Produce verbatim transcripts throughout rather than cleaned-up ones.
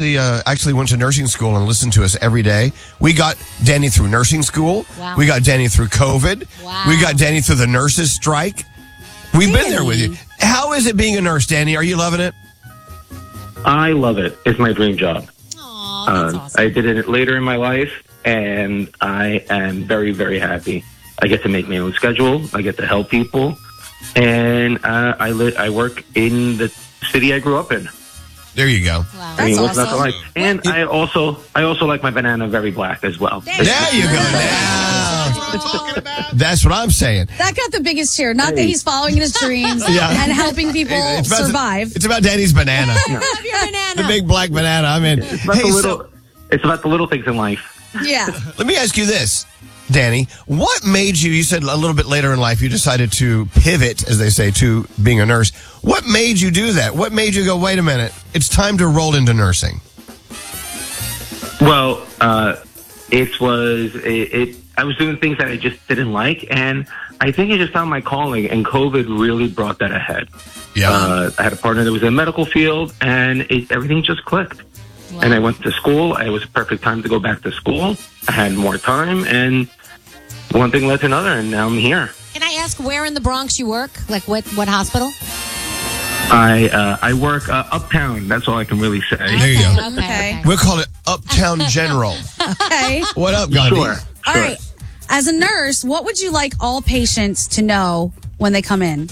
actually uh, actually went to nursing school and listened to us every day. We got Danny through nursing school. Wow. We got Danny through COVID. Wow. We got Danny through the nurses' strike. We've really? been there with you. How is it being a nurse, Danny? Are you loving it? I love it. It's my dream job. Aw, that's Uh, awesome. I did it later in my life, and I am very, very happy. I get to make my own schedule. I get to help people, and uh, I li- I work in the city I grew up in. There you go. Wow. I mean, That's what's not to awesome. like? And I also I also like my banana very black as well. There There you go. Now. That's what I'm saying. That got the biggest cheer. Not that he's following his dreams Yeah. and helping people It's about- survive. It's about Danny's banana. Love your banana. The big black banana. I mean, It's about, hey, the so- little, it's about the little things in life. Yeah. let me ask you this, Danny. What made you, you said a little bit later in life, you decided to pivot, as they say, to being a nurse. What made you do that? What made you go, wait a minute, it's time to roll into nursing? Well, uh, it was it, it. I was doing things that I just didn't like, and I think I just found my calling. And COVID really brought that ahead. Yeah. Uh, I had a partner that was in the medical field, and it, everything just clicked. Wow. And I went to school. It was a perfect time to go back to school. I had more time, and one thing led to another, and now I'm here. Can I ask where in the Bronx you work? Like what, what hospital? I uh, I work uh, uptown. That's all I can really say. There you go. Okay, Okay. okay. We'll call it Uptown General. Okay. What up, Gandhi? Sure. All sure. right. As a nurse, what would you like all patients to know when they come in?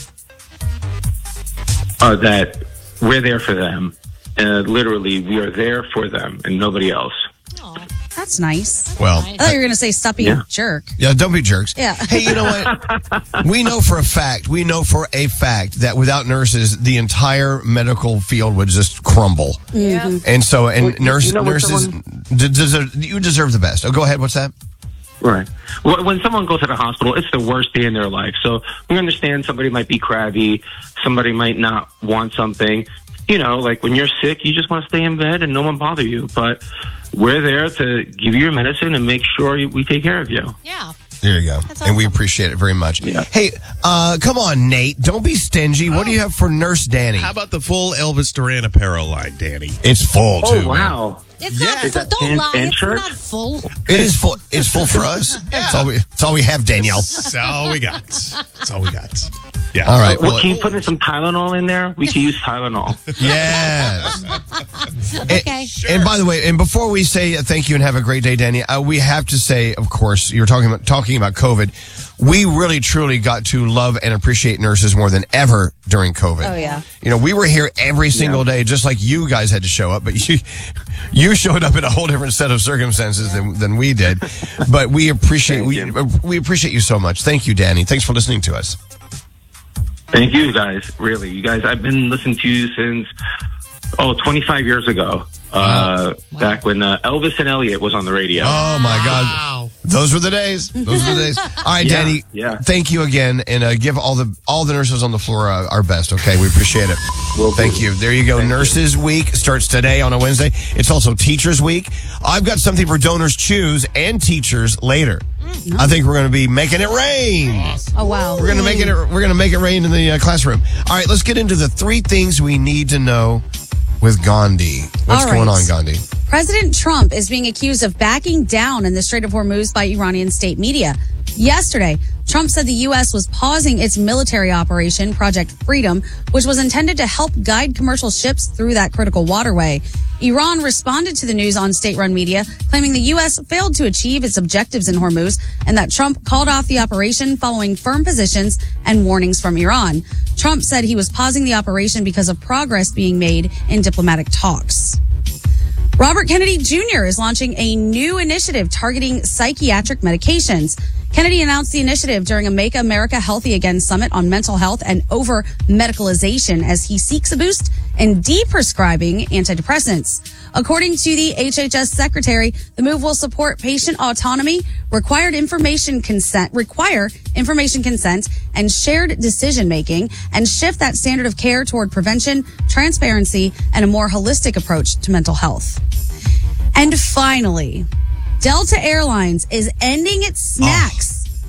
Uh, that we're there for them. Uh, literally, we are there for them and nobody else. Aw, That's nice. Well, I thought you were going to say stop being Yeah. a jerk. yeah, don't be jerks. Yeah. Hey, you know what? We know for a fact, we know for a fact that without nurses, the entire medical field would just crumble. Yeah. And so, and Well, you- nurse, you know when nurses, someone- d- deserve, you deserve the best. Oh, go ahead. What's that? Right. Well, when someone goes to the hospital, it's the worst day in their life. So we understand somebody might be crabby, somebody might not want something. You know, like when you're sick, you just want to stay in bed and no one bother you. But we're there to give you your medicine and make sure we take care of you. yeah. There you go. That's And we awesome. appreciate it very much. Yeah. Hey, uh, come on, Nate. Don't be stingy. What do you have for Nurse Danny? How about the full Elvis Duran apparel line, Danny? It's full, too. Oh, man. wow. It's Yeah. not Is full. that Don't pants lie. and It's shirt? not full. It is full. It's full for us. That's all we. That's all we have, Danielle. That's all we got. That's all we got. Yeah. All right. Well, Well, can you put in some Tylenol in there? We can use Tylenol. yes. Okay. And, and by the way, and before we say uh, thank you and have a great day, Danny, uh, we have to say, of course, you're talking about talking about COVID. We really, truly got to love and appreciate nurses more than ever during COVID. Oh, yeah. You know, we were here every single day, just like you guys had to show up, but you, you showed up in a whole different set of circumstances than, than we did. But we appreciate, Thank we, you. we appreciate you so much. Thank you, Danny. Thanks for listening to us. Thank you, guys. Really. You guys, I've been listening to you since, oh, twenty-five years ago. Uh, back when uh, Elvis and Elliot was on the radio. Oh my God. Wow. Those were the days. Those were the days. All right, Yeah, Danny. yeah. Thank you again, and uh, give all the all the nurses on the floor uh, our best. Okay, we appreciate it. Will do. Thank you. There you go. Thank Nurses Week starts today on a Wednesday. It's also Teachers Week. I've got something for Donors Choose and teachers later. I think we're going to be making it rain. Oh, wow. We're going to make it. We're going to make it rain in the uh, classroom. All right, let's get into the three things we need to know with Gandhi. What's All going right. on, Gandhi? President Trump is being accused of backing down in the Strait of Hormuz by Iranian state media. Yesterday, Trump said the U S was pausing its military operation, Project Freedom, which was intended to help guide commercial ships through that critical waterway. Iran responded to the news on state-run media, claiming the U S failed to achieve its objectives in Hormuz and that Trump called off the operation following firm positions and warnings from Iran. Trump said he was pausing the operation because of progress being made in diplomatic talks. Robert Kennedy Junior is launching a new initiative targeting psychiatric medications. Kennedy announced the initiative during a Make America Healthy Again summit on mental health and over medicalization as he seeks a boost in deprescribing antidepressants. According to the H H S secretary, the move will support patient autonomy, required information consent, require information consent and shared decision making, and shift that standard of care toward prevention, transparency, and a more holistic approach to mental health. And finally, Delta Airlines is ending its snacks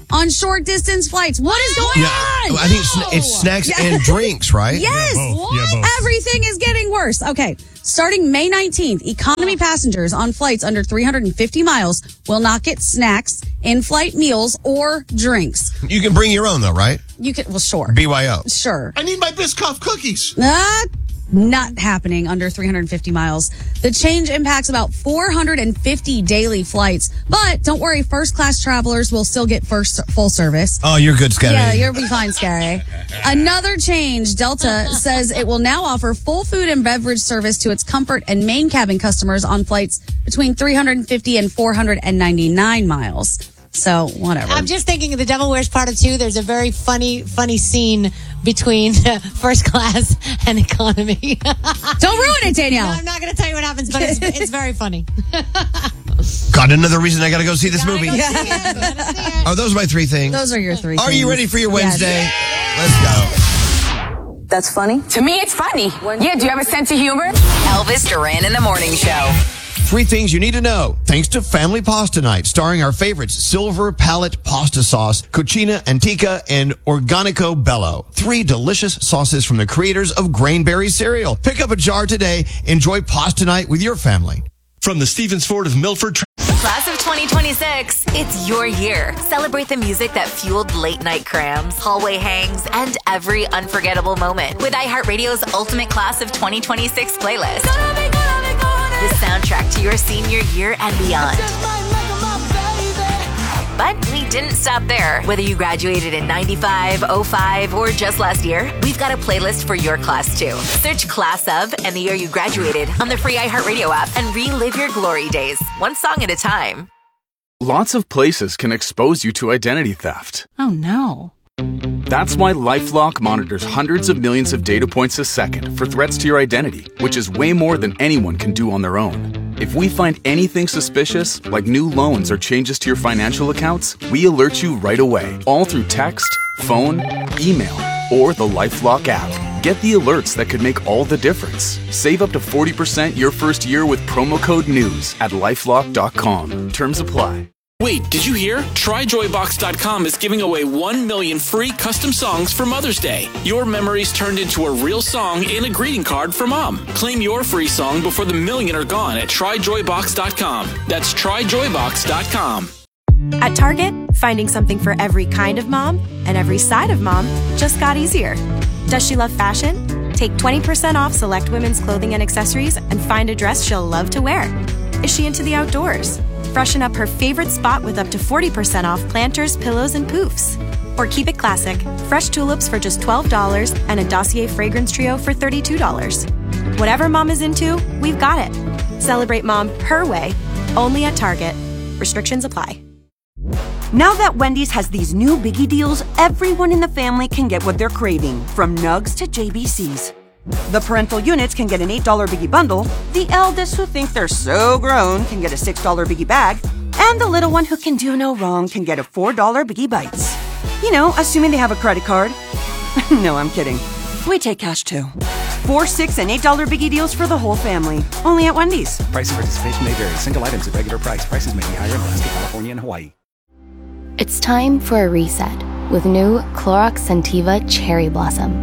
on short distance flights. What is going Yeah, on? I think sna- it's snacks and drinks, right? Yes. Yeah, both. Yeah, both. Everything is getting worse. Okay. Starting May nineteenth, economy passengers on flights under three hundred fifty miles will not get snacks, in-flight meals, or drinks. You can bring your own, though, right? You can, well, sure. B Y O. Sure. I need my Biscoff cookies. Uh, not happening under three hundred fifty miles. The change impacts about four hundred fifty daily flights, but don't worry, first class travelers will still get first full service. Oh, you're good, Scotty. Yeah, you'll be fine, Scary. Another change, Delta says it will now offer full food and beverage service to its comfort and main cabin customers on flights between three hundred fifty and four hundred ninety-nine miles. So, whatever. I'm just thinking of The Devil Wears Prada two. There's a very funny, funny scene between first class and economy. Don't ruin it, Danielle. No, I'm not going to tell you what happens, but it's, it's very funny. Got another reason I got to go see this Gotta movie. go see it. Gotta see it. Are those my three things? Those are your three Are you things. ready for your Yes. Wednesday? Let's go. That's funny. To me, it's funny. Yeah, do you have a sense of humor? Elvis Duran in the Morning Show. Three things you need to know. Thanks to Family Pasta Night, starring our favorites, Silver Palette Pasta Sauce, Cucina Antica, and Organico Bello. Three delicious sauces from the creators of Grainberry cereal. Pick up a jar today. Enjoy Pasta Night with your family. From the Stevens Ford of Milford. Class of twenty twenty-six, it's your year. Celebrate the music that fueled late night crams, hallway hangs, and every unforgettable moment with iHeartRadio's Ultimate Class of twenty twenty-six playlist. The soundtrack to your senior year and beyond. But we didn't stop there. Whether you graduated in ninety-five, oh five, or just last year, we've got a playlist for your class too. Search Class of and the year you graduated on the free iHeartRadio app and relive your glory days, one song at a time. Lots of places can expose you to identity theft. Oh, no. That's why LifeLock monitors hundreds of millions of data points a second for threats to your identity, which is way more than anyone can do on their own. If we find anything suspicious, like new loans or changes to your financial accounts, we alert you right away, all through text, phone, email, or the LifeLock app. Get the alerts that could make all the difference. Save up to forty percent your first year with promo code NEWS at lifelock dot com. Terms apply. Wait, did you hear? Try Joy Box dot com is giving away one million free custom songs for Mother's Day. Your memories turned into a real song and a greeting card for Mom. Claim your free song before the million are gone at Try Joy Box dot com. That's Try Joy Box dot com. At Target, finding something for every kind of mom and every side of mom just got easier. Does she love fashion? Take twenty percent off select women's clothing and accessories and find a dress she'll love to wear. Is she into the outdoors? Freshen up her favorite spot with up to forty percent off planters, pillows, and poofs. Or keep it classic. Fresh tulips for just twelve dollars and a Dossier fragrance trio for thirty-two dollars. Whatever mom is into, we've got it. Celebrate mom her way, only at Target. Restrictions apply. Now that Wendy's has these new biggie deals, everyone in the family can get what they're craving, from nugs to J B Cs. The parental units can get an eight dollar biggie bundle, the eldest who think they're so grown can get a six dollar biggie bag, and the little one who can do no wrong can get a four dollar biggie bites. You know, assuming they have a credit card. No, I'm kidding. We take cash too. Four, six, and eight dollar biggie deals for the whole family. Only at Wendy's. Price and participation may vary. Single items at regular price. Prices may be higher in Alaska, California, and Hawaii. It's time for a reset with new Clorox Scentiva Cherry Blossom.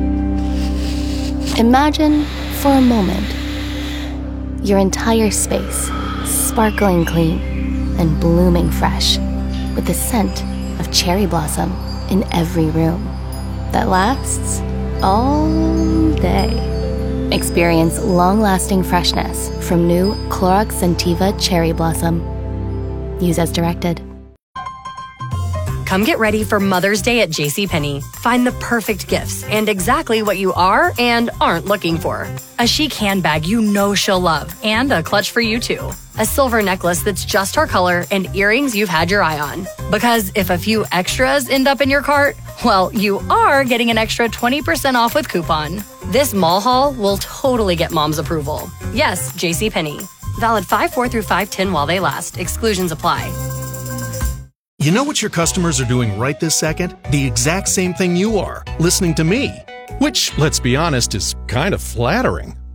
Imagine, for a moment, your entire space sparkling clean and blooming fresh with the scent of cherry blossom in every room that lasts all day. Experience long-lasting freshness from new Clorox Scentiva Cherry Blossom. Use as directed. Come get ready for Mother's Day at JCPenney. Find the perfect gifts and exactly what you are and aren't looking for. A chic handbag you know she'll love and a clutch for you too. A silver necklace that's just her color and earrings you've had your eye on. Because if a few extras end up in your cart, well, you are getting an extra twenty percent off with coupon. This mall haul will totally get mom's approval. Yes, JCPenney. Valid five four through five ten while they last. Exclusions apply. You know what your customers are doing right this second? The exact same thing you are, listening to me. Which, let's be honest, is kind of flattering.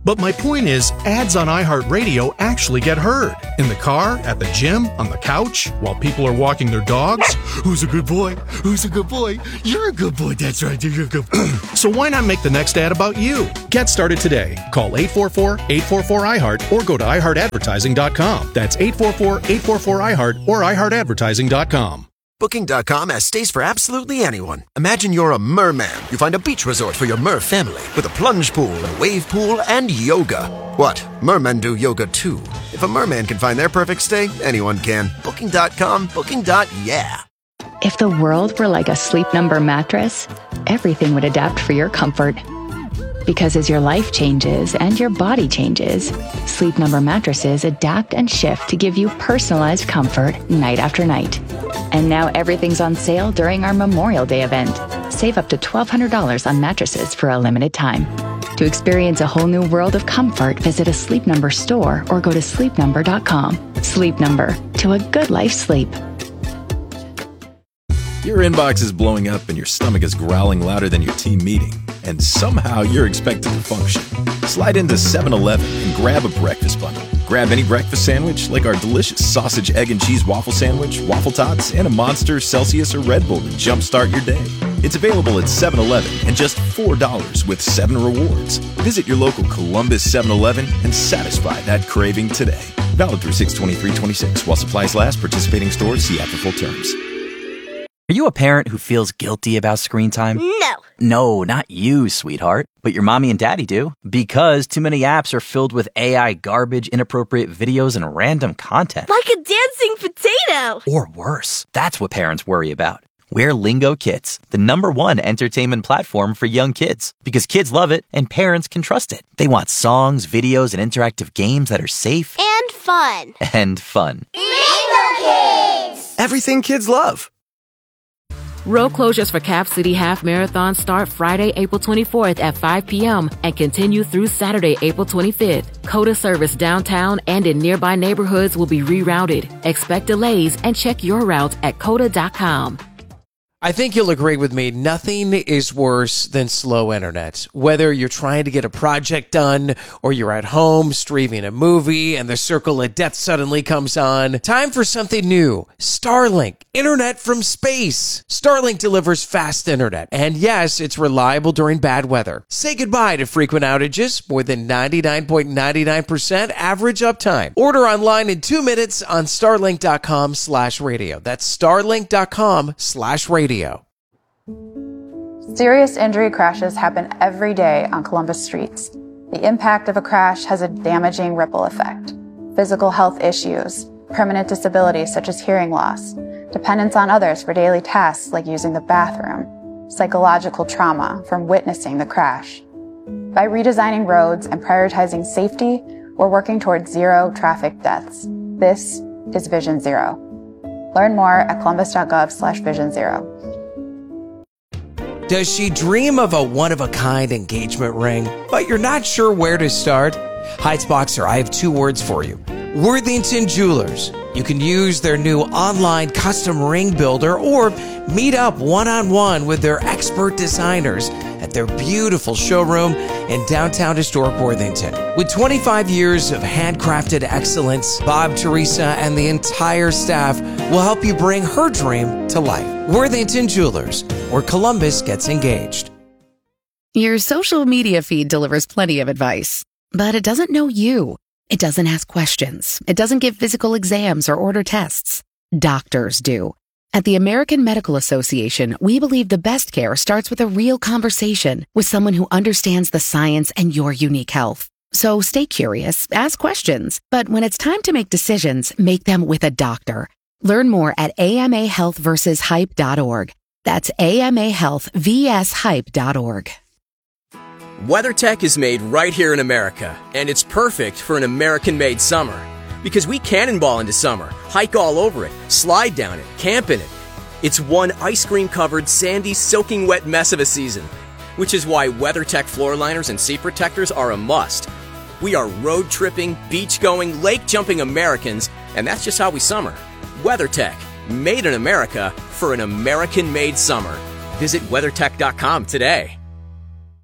But my point is, ads on iHeartRadio actually get heard. In the car, at the gym, on the couch, while people are walking their dogs. Who's a good boy? Who's a good boy? You're a good boy. That's right. You're a good boy. So why not make the next ad about you? Get started today. Call eight four four, eight four four, I heart or go to i heart advertising dot com. That's eight four four, eight four four, I heart or i heart advertising dot com. Booking dot com has stays for absolutely anyone. Imagine you're a merman. You find a beach resort for your mer family with a plunge pool, a wave pool, and yoga. What? Mermen do yoga too. If a merman can find their perfect stay, anyone can. Booking dot com, booking. Yeah. If the world were like a Sleep Number mattress, everything would adapt for your comfort. Because as your life changes and your body changes, Sleep Number mattresses adapt and shift to give you personalized comfort night after night. And now everything's on sale during our Memorial Day event. Save up to twelve hundred dollars on mattresses for a limited time. To experience a whole new world of comfort, visit a Sleep Number store or go to sleep number dot com. Sleep Number, to a good life sleep. Your inbox is blowing up and your stomach is growling louder than your team meeting. And somehow you're expected to function. Slide into seven eleven and grab a breakfast bundle. Grab any breakfast sandwich like our delicious sausage, egg, and cheese waffle sandwich, waffle tots, and a Monster, Celsius, or Red Bull to jumpstart your day. It's available at seven eleven and just four dollars with seven rewards. Visit your local Columbus seven eleven and satisfy that craving today. Valid through six twenty-three twenty-six. While supplies last, participating stores, see app for full terms. Are you a parent who feels guilty about screen time? No. No, not you, sweetheart. But your mommy and daddy do. Because too many apps are filled with A I garbage, inappropriate videos, and random content. Like a dancing potato. Or worse. That's what parents worry about. We're Lingo Kids, the number one entertainment platform for young kids. Because kids love it and parents can trust it. They want songs, videos, and interactive games that are safe. And fun. And fun. Lingo Kids! Everything kids love. Road closures for Cap City Half Marathon start Friday, April twenty-fourth at five p.m. and continue through Saturday, April twenty-fifth. COTA service downtown and in nearby neighborhoods will be rerouted. Expect delays and check your route at cota dot com. I think you'll agree with me, nothing is worse than slow internet. Whether you're trying to get a project done or you're at home streaming a movie and the circle of death suddenly comes on, time for something new. Starlink, internet from space. Starlink delivers fast internet. And yes, it's reliable during bad weather. Say goodbye to frequent outages, more than ninety-nine point nine nine percent average uptime. Order online in two minutes on starlink dot com slash radio. That's starlink dot com slash radio. Serious injury crashes happen every day on Columbus streets. The impact of a crash has a damaging ripple effect. Physical health issues, permanent disabilities such as hearing loss, dependence on others for daily tasks like using the bathroom, psychological trauma from witnessing the crash. By redesigning roads and prioritizing safety, we're working towards zero traffic deaths. This is Vision Zero. Learn more at columbus dot gov slash vision zero. Does she dream of a one-of-a-kind engagement ring, but you're not sure where to start? Heights Boxer, I have two words for you. Worthington Jewelers. You can use their new online custom ring builder or meet up one-on-one with their expert designers at their beautiful showroom in downtown historic Worthington. With twenty-five years of handcrafted excellence, Bob, Teresa, and the entire staff will help you bring her dream to life. Worthington Jewelers, where Columbus gets engaged. Your social media feed delivers plenty of advice, but it doesn't know you. It doesn't ask questions. It doesn't give physical exams or order tests. Doctors do. At the American Medical Association, we believe the best care starts with a real conversation with someone who understands the science and your unique health. So stay curious, ask questions, but when it's time to make decisions, make them with a doctor. Learn more at A M A health versus hype dot org. That's A M A health versus hype dot org. WeatherTech is made right here in America, and it's perfect for an American-made summer. Because we cannonball into summer, hike all over it, slide down it, camp in it. It's one ice cream-covered, sandy, soaking wet mess of a season, which is why WeatherTech floor liners and seat protectors are a must. We are road-tripping, beach-going, lake-jumping Americans, and that's just how we summer. WeatherTech, made in America for an American-made summer. Visit weather tech dot com today.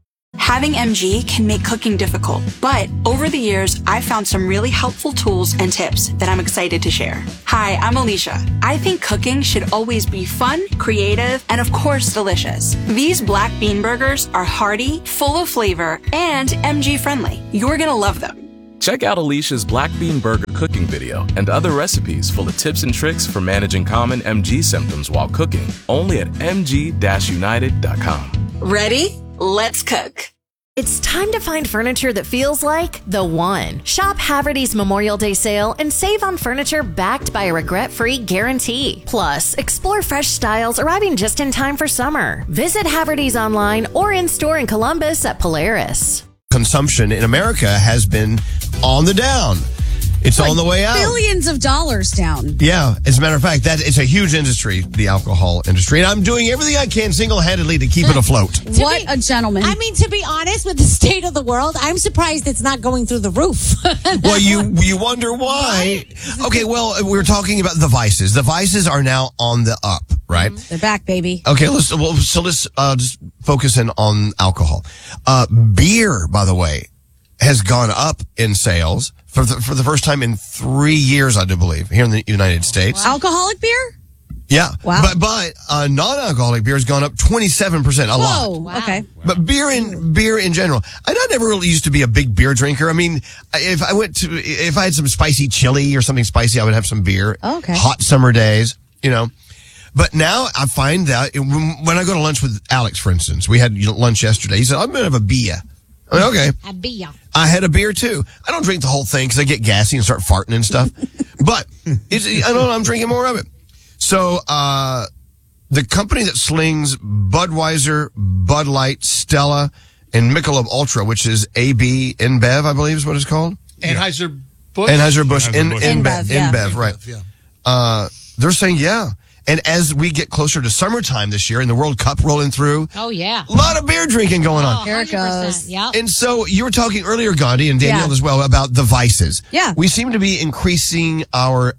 Having M G can make cooking difficult, but over the years, I've found some really helpful tools and tips that I'm excited to share. Hi, I'm Alicia. I think cooking should always be fun, creative, and of course, delicious. These black bean burgers are hearty, full of flavor, and M G friendly. You're gonna love them. Check out Alicia's Black Bean Burger cooking video and other recipes full of tips and tricks for managing common M G symptoms while cooking, only at m g dash united dot com. Ready? Let's cook. It's time to find furniture that feels like the one. Shop Haverty's Memorial Day sale and save on furniture backed by a regret-free guarantee. Plus, explore fresh styles arriving just in time for summer. Visit Haverty's online or in-store in Columbus at Polaris. Consumption in America has been on the down. It's like on the way out. Billions of dollars down. Yeah, as a matter of fact, that it's a huge industry, the alcohol industry, and I'm doing everything I can single-handedly to keep it afloat. What a gentleman. I mean, to be honest, with the state of the world, I'm surprised it's not going through the roof. Well, you you wonder why. Okay, well, we were talking about the vices. The vices are now on the up, right? They're back, baby. Okay, let's well, so let's uh, just focus in on alcohol. Uh, beer, by the way, has gone up in sales for the, for the first time in three years, I do believe, here in the United States. Alcoholic beer? Yeah. Wow. But, but, uh, non-alcoholic beer has gone up twenty-seven percent, a lot. Whoa, okay. But beer in, beer in general. I I never really used to be a big beer drinker. I mean, if I went to, if I had some spicy chili or something spicy, I would have some beer. Okay. Hot summer days, you know. But now I find that it, when I go to lunch with Alex, for instance, we had lunch yesterday. He said, I'm going to have a beer. I mean, okay. A beer. I had a beer too. I don't drink the whole thing because I get gassy and start farting and stuff. But it's, I don't know, I'm drinking more of it. So, uh, the company that slings Budweiser, Bud Light, Stella, and Michelob Ultra, which is A B InBev, I believe is what it's called. Anheuser-Busch? Anheuser-Busch. In, Anheuser-Busch. InBev, InBev, yeah. InBev, right. Yeah. Uh, they're saying, yeah. And as we get closer to summertime this year and the World Cup rolling through, Oh, yeah. a lot of beer drinking going on. Here it goes. Yep. And so you were talking earlier, Gandhi, and Danielle Yeah. as well, about the vices. Yeah. We seem to be increasing our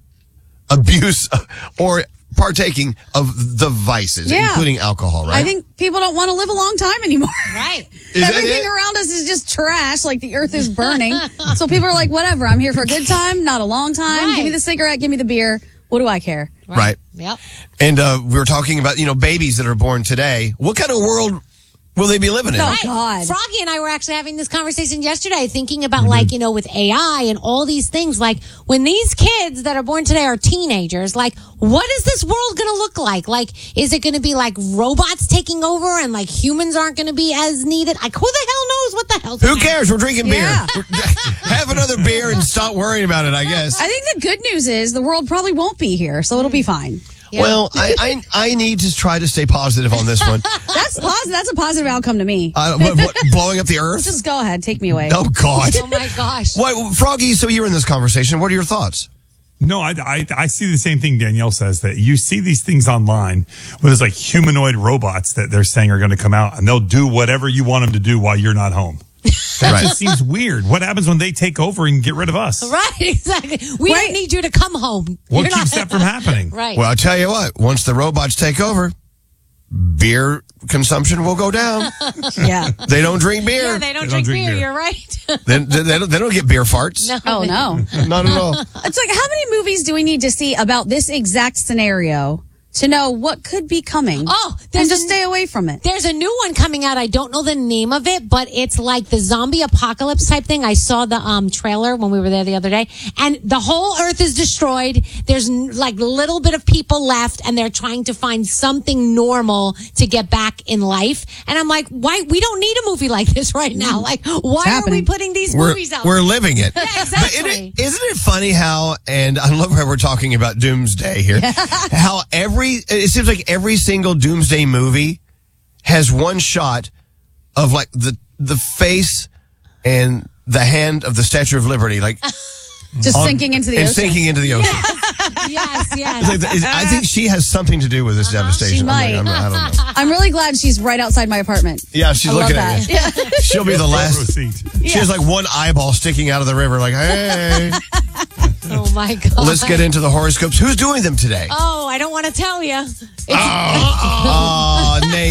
abuse or partaking of the vices, Yeah. including alcohol, right? I think people don't want to live a long time anymore. Right. Is that Everything it? around us is just trash, like the earth is burning. So people are like, whatever, I'm here for a good time, not a long time. Right. Give me the cigarette, give me the beer. What do I care? Right. Yep. And uh, we were talking about, you know, babies that are born today. What kind of world will they be living in? Oh, God. Froggy and I were actually having this conversation yesterday, thinking about Mm-hmm. like, you know, with A I and all these things, like when these kids that are born today are teenagers, like what is this world going to look like? Like, is it going to be like robots taking over and like humans aren't going to be as needed? Like, who the hell knows what the hell's Who gonna cares? We're drinking beer. Yeah. Have another beer and stop worrying about it, I guess. I think the good news is the world probably won't be here, so it'll be fine. Yeah. Well, I, I I need to try to stay positive on this one. That's positive. That's a positive outcome to me. Uh, what, what, blowing up the earth? Just go ahead, take me away. Oh, God. Oh my gosh. What, Froggy, so you were in this conversation. What are your thoughts? No, I, I I see the same thing Danielle says, that you see these things online where there's like humanoid robots that they're saying are going to come out and they'll do whatever you want them to do while you're not home. That Right. just seems weird. What happens when they take over and get rid of us? Right, exactly. We Right. don't need you to come home. What You're keeps that from happening? Right. Well, I'll tell you what, once the robots take over, beer consumption will go down. Yeah. They don't drink beer. Yeah, they don't, drink, beer. You're right. they, they, they don't, they don't get beer farts. No. Oh, no. Not at all. It's like, how many movies do we need to see about this exact scenario to know what could be coming? Oh, and there's just a- stay away from it. There's a new one coming out. I don't know the name of it, but it's like the zombie apocalypse type thing. I saw the um trailer when we were there the other day, and the whole earth is destroyed. There's n- like a little bit of people left, and they're trying to find something normal to get back in life. And I'm like, why? We don't need a movie like this right now. Like, why are we happening. putting these We're, movies out? we're living it. Yeah, But exactly. isn't it, isn't it funny how, and I love how we're talking about doomsday here, how every, it seems like every single doomsday movie has one shot of like the, the face and the hand of the Statue of Liberty, like Just on- sinking into the and ocean. sinking into the ocean. yes, yes. It's like the- is- I think she has something to do with this devastation. She I'm like, might. I'm, I don't know. I'm really glad she's right outside my apartment. Yeah, she's I love looking at that. you. She'll be the last. Receipt. She has like one eyeball sticking out of the river, like, hey. Oh my god. Let's get into the horoscopes. Who's doing them today? Oh, I don't want to tell you. Oh, Nate,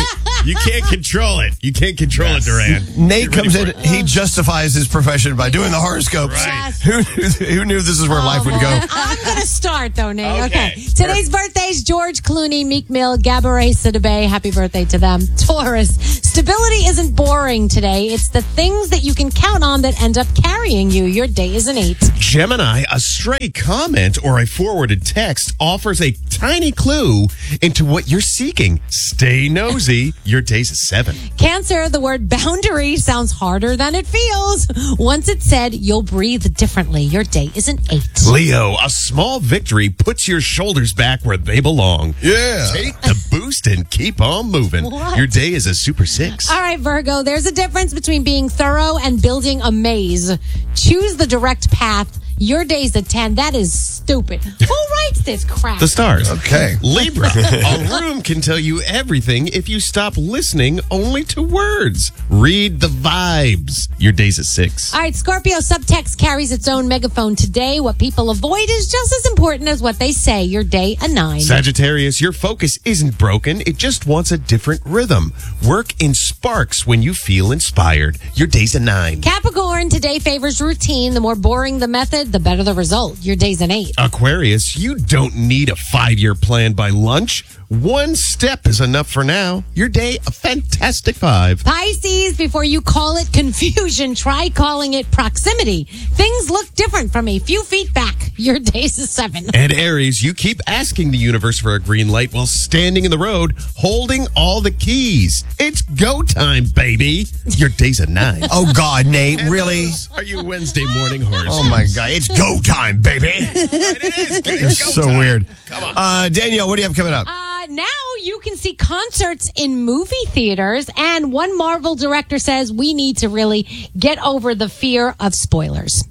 You can't control it. You can't control it, Duran. Nate comes in. He justifies his profession by doing the horoscopes. Right. Who, who knew this is where Oh, life would boy. go? I'm going to start, though, Nate. Okay. Okay. Today's birthdays, George Clooney, Meek Mill, Gabourey Sidibe. Happy birthday to them. Taurus. Stability isn't boring today. It's the things that you can count on that end up carrying you. Your day is an eight. Gemini, a stray comment or a forwarded text offers a tiny clue into what you're seeking. Stay nosy. Your day's a seven. Cancer, the word boundary sounds harder than it feels. Once it's said, you'll breathe differently. Your day is an eight. Leo, a small victory puts your shoulders back where they belong. Yeah. Take the boost and keep on moving. What? Your day is a super six. All right, Virgo, there's a difference between being thorough and building a maze. Choose the direct path. Your day's a ten. That is stupid. Who writes this crap? The stars. Okay. Libra, a room can tell you everything if you stop listening only to words. Read the vibes. Your day's a six. All right, Scorpio, subtext carries its own megaphone today. What people avoid is just as important as what they say. Your day, a nine. Sagittarius, your focus isn't broken. It just wants a different rhythm. Work in sparks when you feel inspired. Your day's a nine. Capricorn, today favors routine. The more boring the method, the better the result. Your day's an eight. Aquarius, you don't need a five-year plan by lunch. One step is enough for now. Your day, a fantastic five. Pisces, before you call it confusion, try calling it proximity. Things look different from a few feet back. Your day's a seven. And Aries, you keep asking the universe for a green light while standing in the road, holding all the keys. It's go time, baby. Your day's a nine. Oh, God, Nate, And really? those are you Wednesday morning horse? Oh, my God. It's go time, baby. It is. It's so weird. Uh, Danielle, what do you have coming up? Uh, now you can see concerts in movie theaters, and one Marvel director says we need to really get over the fear of spoilers.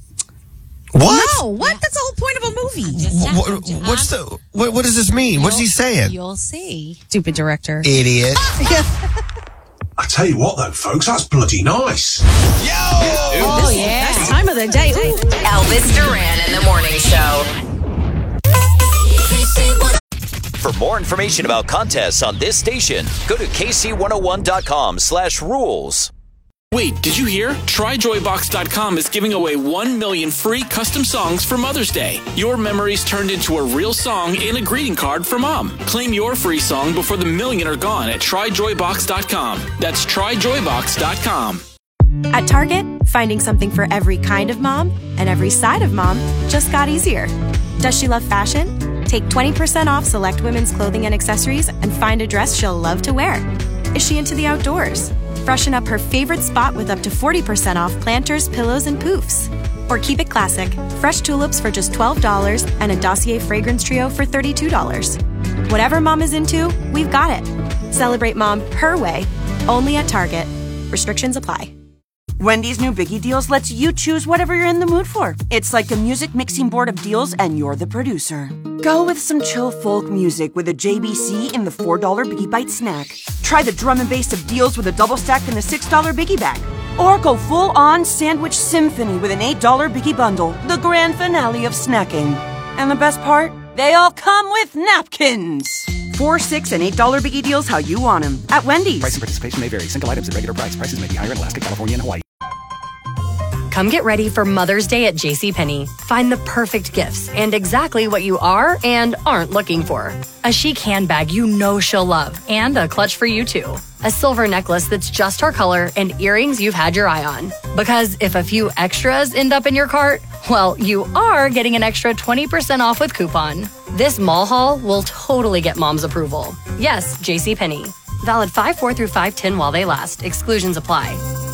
What? No, what? That's the whole point of a movie. What, what's the? What, what does this mean? What's he saying? You'll see. Stupid director. Idiot. I tell you what, though, folks, that's bloody nice. Oh, yeah. Best time of the day. Ooh. Elvis Duran in the morning show. For more information about contests on this station, go to K C one oh one dot com slash rules. Wait, did you hear? Try Joy Box dot com is giving away one million free custom songs for Mother's Day. Your memories turned into a real song and a greeting card for Mom. Claim your free song before the million are gone at Try Joy Box dot com. That's Try Joy Box dot com. At Target, finding something for every kind of mom and every side of mom just got easier. Does she love fashion? Take twenty percent off select women's clothing and accessories and find a dress she'll love to wear. Is she into the outdoors? Freshen up her favorite spot with up to forty percent off planters, pillows, and poofs. Or keep it classic. Fresh tulips for just twelve dollars and a Dossier fragrance trio for thirty-two dollars. Whatever mom is into, we've got it. Celebrate mom her way, only at Target. Restrictions apply. Wendy's new Biggie Deals lets you choose whatever you're in the mood for. It's like a music mixing board of deals, and you're the producer. Go with some chill folk music with a J B C in the four dollar Biggie Bite snack. Try the drum and bass of deals with a double stack in the six dollar Biggie Bag. Or go full-on sandwich symphony with an eight dollar Biggie Bundle, the grand finale of snacking. And the best part? They all come with napkins. Four, six, and eight dollar Biggie Deals how you want them at Wendy's. Price and participation may vary. Single items at regular price. Prices may be higher in Alaska, California, and Hawaii. Come get ready for Mother's Day at JCPenney. Find the perfect gifts and exactly what you are and aren't looking for. A chic handbag you know she'll love and a clutch for you too. A silver necklace that's just her color and earrings you've had your eye on. Because if a few extras end up in your cart, well, you are getting an extra twenty percent off with coupon. This mall haul will totally get mom's approval. Yes, JCPenney. Valid five four through five ten while they last. Exclusions apply.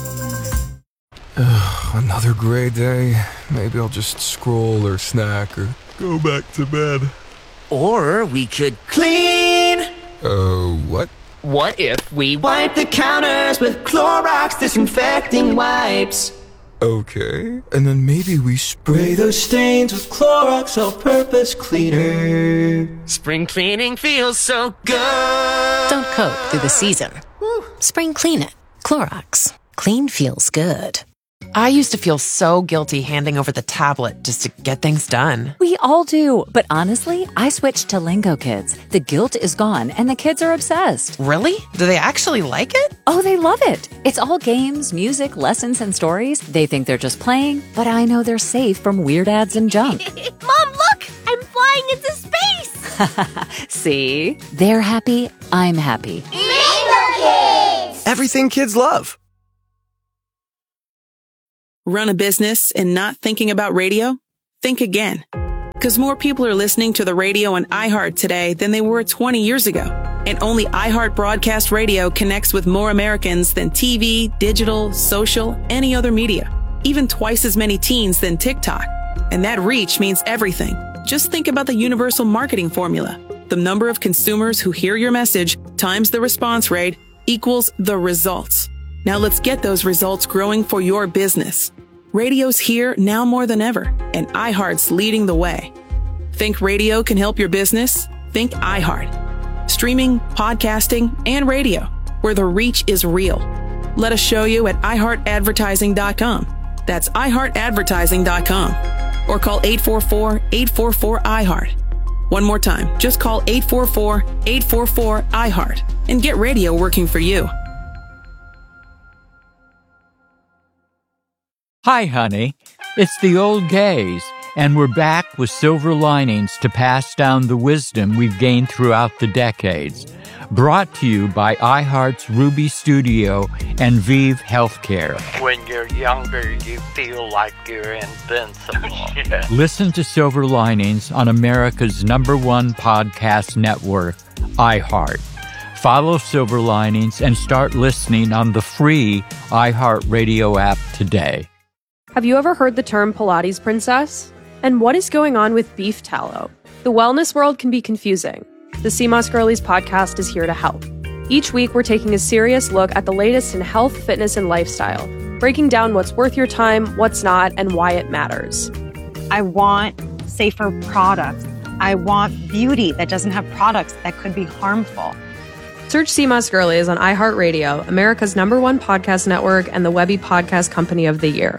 Another gray day. Maybe I'll just scroll or snack or go back to bed. Or we could clean. Uh, what? What if we wipe the counters with Clorox disinfecting wipes? Okay. And then maybe we spray those stains with Clorox all-purpose cleaner. Spring cleaning feels so good. Don't coat through the season. Spring clean it. Clorox. Clean feels good. I used to feel so guilty handing over the tablet just to get things done. We all do. But honestly, I switched to Lingo Kids. The guilt is gone and the kids are obsessed. Really? Do they actually like it? Oh, they love it. It's all games, music, lessons, and stories. They think they're just playing, but I know they're safe from weird ads and junk. Mom, look! I'm flying into space! See? They're happy. I'm happy. Lingo Kids! Everything kids love. Run a business and not thinking about radio? Think again. Because more people are listening to the radio on iHeart today than they were twenty years ago. And only iHeart Broadcast Radio connects with more Americans than T V, digital, social, any other media. Even twice as many teens than TikTok. And that reach means everything. Just think about the universal marketing formula. The number of consumers who hear your message times the response rate equals the results. Now let's get those results growing for your business. Radio's here now more than ever, and iHeart's leading the way. Think radio can help your business? Think iHeart. Streaming, podcasting, and radio, where the reach is real. Let us show you at i heart advertising dot com. That's i heart advertising dot com. Or call eight four four, eight four four, I heart. One more time, just call eight four four, eight four four, I heart and get radio working for you. Hi, honey. It's the old gays, and we're back with silver linings to pass down the wisdom we've gained throughout the decades. Brought to you by iHeart's Ruby Studio and Vive Healthcare. When you're younger, you feel like you're invincible. Yeah. Listen to Silver Linings on America's number one podcast network, iHeart. Follow Silver Linings and start listening on the free iHeartRadio app today. Have you ever heard the term Pilates princess? And what is going on with beef tallow? The wellness world can be confusing. The Sea Moss Girlies podcast is here to help. Each week, we're taking a serious look at the latest in health, fitness, and lifestyle, breaking down what's worth your time, what's not, and why it matters. I want safer products. I want beauty that doesn't have products that could be harmful. Search Sea Moss Girlies on iHeartRadio, America's number one podcast network, and the Webby Podcast Company of the Year.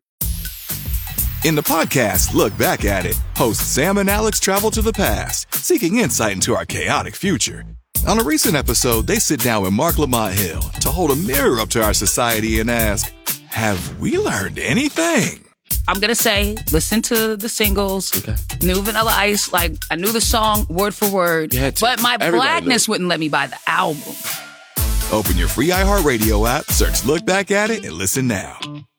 In the podcast, Look Back at It, hosts Sam and Alex travel to the past, seeking insight into our chaotic future. On a recent episode, they sit down with Mark Lamont Hill to hold a mirror up to our society and ask, have we learned anything? I'm going to say, listen to the singles, okay. New Vanilla Ice, like, I knew the song word for word, but my Everybody blackness wouldn't let me buy the album. Open your free iHeartRadio app, search Look Back at It, and listen now.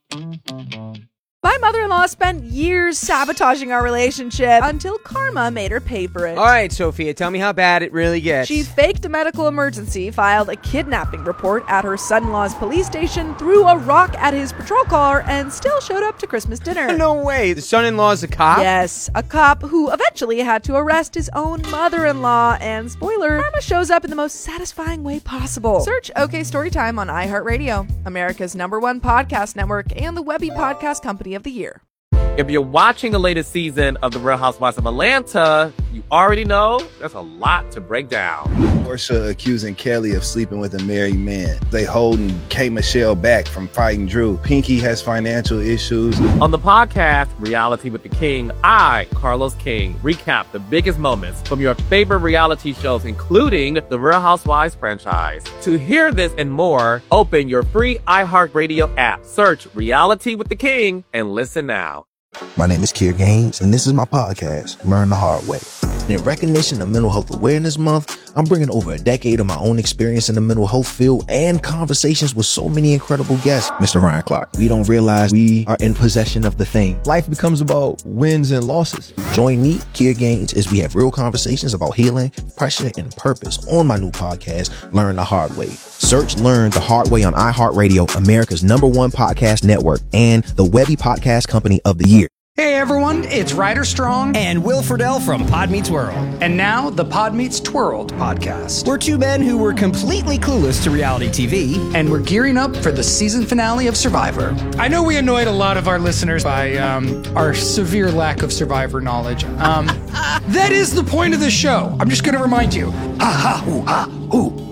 My mother-in-law spent years sabotaging our relationship until karma made her pay for it. All right, Sophia, tell me how bad it really gets. She faked a medical emergency, filed a kidnapping report at her son-in-law's police station, threw a rock at his patrol car, and still showed up to Christmas dinner. No way. The son-in-law's a cop? Yes, a cop who eventually had to arrest his own mother-in-law. And spoiler, karma shows up in the most satisfying way possible. Search OK Storytime on iHeartRadio, America's number one podcast network, and the Webby Podcast Company of the Year. If you're watching the latest season of The Real Housewives of Atlanta, you already know there's a lot to break down. Porsha accusing Kelly of sleeping with a married man. They holding K. Michelle back from fighting Drew. Pinky has financial issues. On the podcast, Reality with the King, I, Carlos King, recap the biggest moments from your favorite reality shows, including the Real Housewives franchise. To hear this and more, open your free iHeartRadio app, search Reality with the King, and listen now. My name is Kier Gaines, and this is my podcast, Learn the Hard Way. In recognition of Mental Health Awareness Month, I'm bringing over a decade of my own experience in the mental health field and conversations with so many incredible guests. Mister Ryan Clark, we don't realize we are in possession of the thing. Life becomes about wins and losses. Join me, Kier Gaines, as we have real conversations about healing, pressure, and purpose on my new podcast, Learn the Hard Way. Search Learn the Hard Way on iHeartRadio, America's number one podcast network, and the Webby Podcast Company of the Year. Hey everyone, it's Ryder Strong and Will Friedle from Pod Meets World. And now the Pod Meets Twirled podcast. We're two men who were completely clueless to reality T V, and we're gearing up for the season finale of Survivor. I know we annoyed a lot of our listeners by um, our severe lack of Survivor knowledge. Um, that is the point of the show. I'm just going to remind you. Ah, ha, ooh, ah, ooh. Again.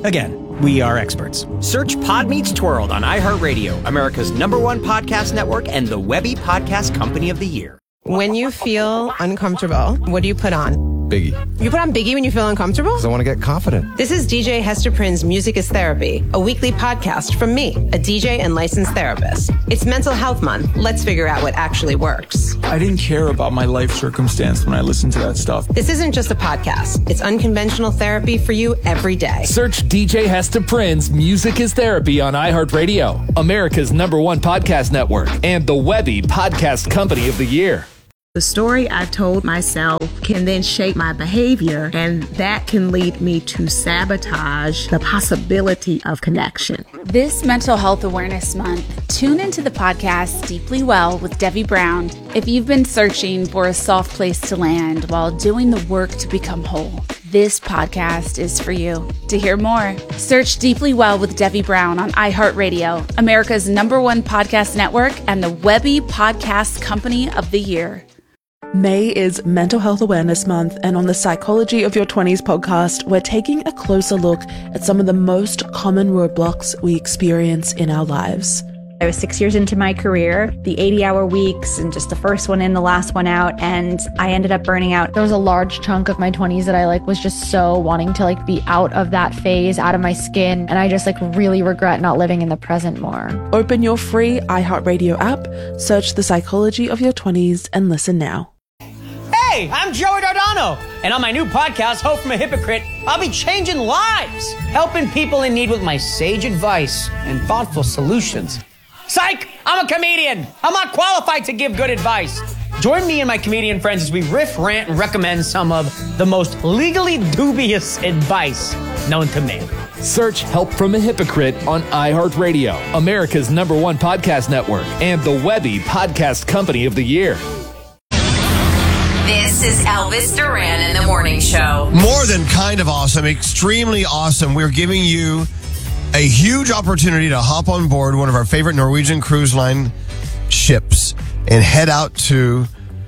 we are experts. Search Pod Meets Twirled on iHeartRadio, America's number one podcast network and the Webby Podcast Company of the Year. When you feel uncomfortable, what do you put on? Biggie. You put on Biggie when you feel uncomfortable? Because I want to get confident. This is D J Hester Prynne's Music is Therapy, a weekly podcast from me, a D J and licensed therapist. It's Mental Health Month. Let's figure out what actually works. I didn't care about my life circumstance when I listened to that stuff. This isn't just a podcast. It's unconventional therapy for you every day. Search D J Hester Prynne's Music is Therapy on iHeartRadio, America's number one podcast network, and the Webby Podcast Company of the Year. The story I told myself can then shape my behavior, and that can lead me to sabotage the possibility of connection. This Mental Health Awareness Month, tune into the podcast Deeply Well with Debbie Brown if you've been searching for a soft place to land while doing the work to become whole. This podcast is for you. To hear more, search Deeply Well with Debbie Brown on iHeartRadio, America's number one podcast network, and the Webby Podcast Company of the Year. May is Mental Health Awareness Month, and on the Psychology of Your twenties podcast, we're taking a closer look at some of the most common roadblocks we experience in our lives. I was six years into my career, the eighty-hour weeks, and just the first one in, the last one out, and I ended up burning out. There was a large chunk of my twenties that I like was just so wanting to like be out of that phase, out of my skin, and I just like really regret not living in the present more. Open your free iHeartRadio app, search The Psychology of Your twenties, and listen now. Hey, I'm Joey Dardano, and on my new podcast, Hope from a Hypocrite, I'll be changing lives, helping people in need with my sage advice and thoughtful solutions. Psych! I'm a comedian. I'm not qualified to give good advice. Join me and my comedian friends as we riff, rant, and recommend some of the most legally dubious advice known to man. Search Help from a Hypocrite on iHeartRadio, America's number one podcast network, and the Webby Podcast Company of the Year. This is Elvis Duran in the Morning Show. More than kind of awesome, extremely awesome. We're giving you a huge opportunity to hop on board one of our favorite Norwegian cruise line ships and head out to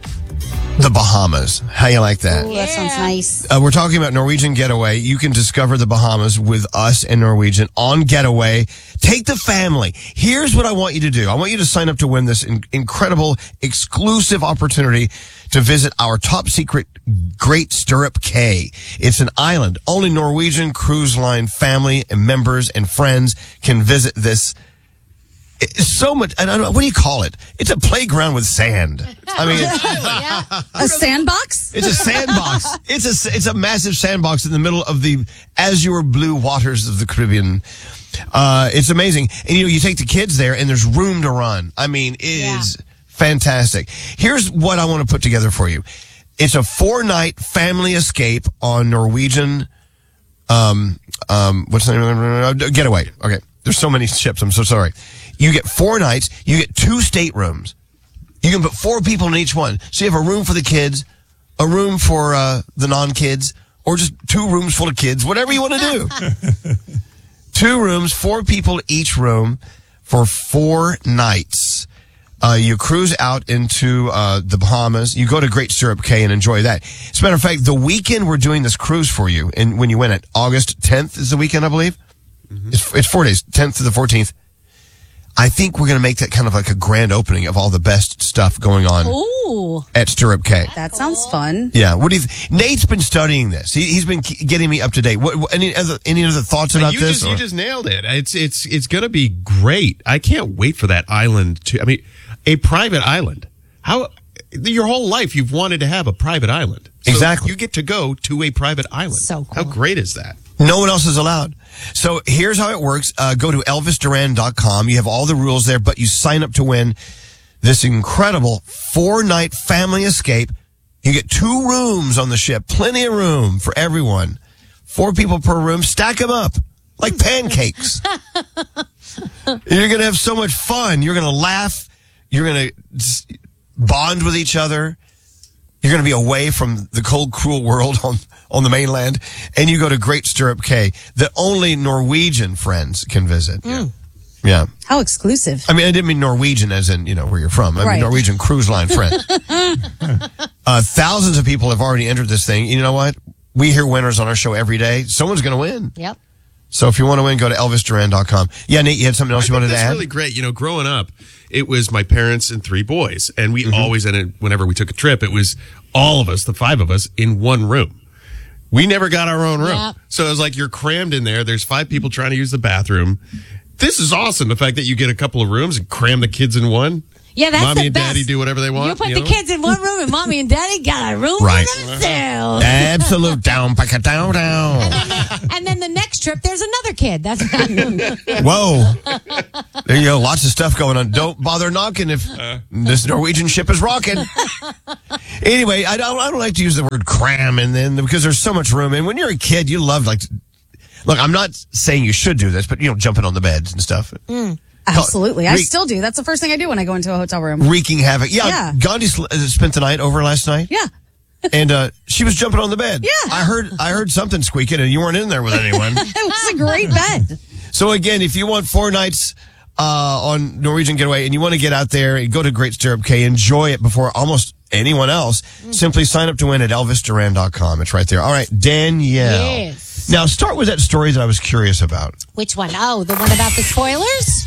the Bahamas. How you like that? Ooh, that yeah. sounds nice. Uh, we're talking about Norwegian Getaway. You can discover the Bahamas with us and Norwegian on Getaway. Take the family. Here's what I want you to do. I want you to sign up to win this in- incredible, exclusive opportunity to visit our top secret Great Stirrup Cay. It's an island. Only Norwegian Cruise Line family and members and friends can visit this. It's so much, I don't know, what do you call it? It's a playground with sand. I mean, it's, a sandbox? It's a sandbox. It's a, it's a massive sandbox in the middle of the azure blue waters of the Caribbean. Uh, it's amazing. And you know, you take the kids there and there's room to run. I mean, it yeah. is fantastic. Here's what I want to put together for you. It's a four night family escape on Norwegian, um, um, what's the name of it? Getaway. Okay. There's so many ships. I'm so sorry. You get four nights. You get two staterooms. You can put four people in each one. So you have a room for the kids, a room for uh, the non-kids, or just two rooms full of kids, whatever you want to do. Two rooms, four people each room for four nights. Uh, you cruise out into uh, the Bahamas. You go to Great Stirrup Cay and enjoy that. As a matter of fact, the weekend we're doing this cruise for you, and when you win it, August tenth is the weekend, I believe. Mm-hmm. It's, it's four days, tenth to the fourteenth. I think we're going to make that kind of like a grand opening of all the best stuff going on Ooh. at Stirrup Cay. That sounds fun. Yeah. What do you th- Nate's been studying this. He, he's been k- getting me up to date. What, what, any other any other thoughts about you this? Just, you just nailed it. It's it's it's going to be great. I can't wait for that island to. I mean, a private island. How your whole life you've wanted to have a private island. So exactly. You get to go to a private island. So cool. How great is that? No one else is allowed. So here's how it works. Uh, go to elvis duran dot com. You have all the rules there, but you sign up to win this incredible four-night family escape. You get two rooms on the ship, plenty of room for everyone. Four people per room. Stack them up like pancakes. You're going to have so much fun. You're going to laugh. You're going to bond with each other. You're going to be away from the cold, cruel world on, on the mainland. And you go to Great Stirrup Cay that only Norwegian friends can visit. Mm. Yeah. How exclusive. I mean, I didn't mean Norwegian as in, you know, where you're from. I mean right. Norwegian cruise line friends. uh, thousands of people have already entered this thing. You know what? We hear winners on our show every day. Someone's going to win. Yep. So if you want to win, go to Elvis Duran dot com. Yeah, Nate, you had something else I you wanted to that's add? really great. You know, growing up, it was my parents and three boys. And we Mm-hmm. always ended, whenever we took a trip, it was all of us, the five of us, in one room. We never got our own room. Yep. So it was like you're crammed in there. There's five people trying to use the bathroom. This is awesome. The fact that you get a couple of rooms and cram the kids in one. Yeah, that's Mommy the and best. daddy do whatever they want. You put you the know? kids in one room and mommy and daddy got a room Right. for themselves. Absolute down, pack it down, down. And then the next trip, there's another kid. That's Whoa. There you go. Lots of stuff going on. Don't bother knocking if this Norwegian ship is rocking. Anyway, I don't, I don't like to use the word cram and then because there's so much room. And when you're a kid, you love like, to, look, I'm not saying you should do this, but you know, jumping on the beds and stuff. Mm, absolutely. I Re- still do. That's the first thing I do when I go into a hotel room. Wreaking havoc. Yeah. Yeah. Gandhi sl- uh, spent the night over last night. Yeah. And uh, she was jumping on the bed. Yeah. I heard I heard something squeaking and you weren't in there with anyone. It was a great bed. So again, if you want four nights uh, on Norwegian Getaway and you want to get out there and go to Great Stirrup Cay, enjoy it before almost anyone else, simply sign up to win at Elvis Duran dot com. It's right there. All right, Danielle. Yes. Now start with that story that I was curious about. Which one? Oh, the one about the spoilers?